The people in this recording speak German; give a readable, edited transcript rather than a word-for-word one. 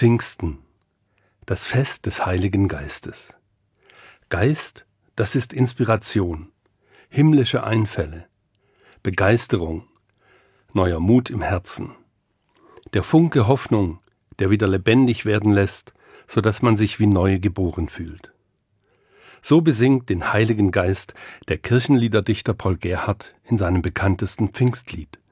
Pfingsten, das Fest des Heiligen Geistes. Geist, das ist Inspiration, himmlische Einfälle, Begeisterung, neuer Mut im Herzen. Der Funke Hoffnung, der wieder lebendig werden lässt, sodass man sich wie neu geboren fühlt. So besingt den Heiligen Geist der Kirchenliederdichter Paul Gerhardt in seinem bekanntesten Pfingstlied.